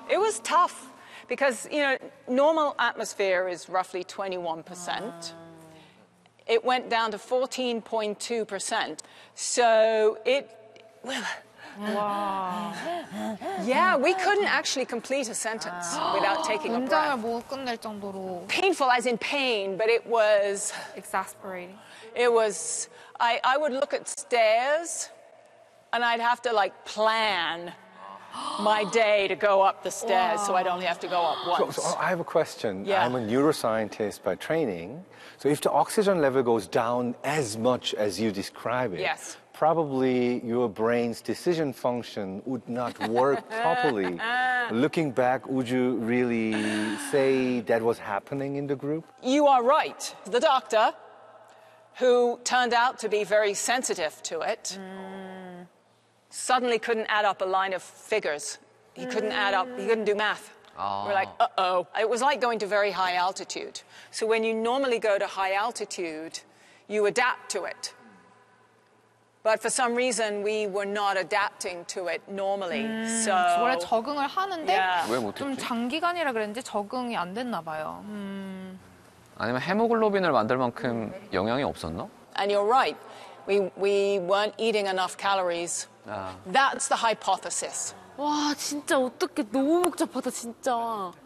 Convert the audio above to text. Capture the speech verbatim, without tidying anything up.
It was tough because, you know, normal atmosphere is roughly twenty-one percent. It went down to fourteen point two percent. So it, well, 와. yeah, we couldn't actually complete a sentence without taking a 문장을 breath. 못 끝낼 정도로 Painful as in pain, but it was, exasperating. it was, I, I would look at stairs and I'd have to like plan my day to go up the stairs so I'd only have to go up So, once. so I have a question. Yeah. I'm a neuroscientist by training. So if the oxygen level goes down as much as you describe it, Yes. probably your brain's decision function would not work properly. Looking back, would you really say that was happening in the group? You are right. The doctor, who turned out to be very sensitive to it, suddenly couldn't add up a line of figures. He couldn't add up, he couldn't do math. We're like, uh-oh. It was like going to very high altitude. So when you normally go to high altitude, you adapt to it. But for some reason, we were not adapting to it normally. So 원래 적응을 하는데 Yeah. 왜 못했지? 좀 장기간이라 그랬는지 적응이 안 됐나 봐요. 음. 아니면 헤모글로빈을 만들 만큼 영양이 없었나? And you're right. We, we weren't eating enough calories. 아. That's the hypothesis. 와, 진짜 어떡해. 너무 복잡하다, 진짜.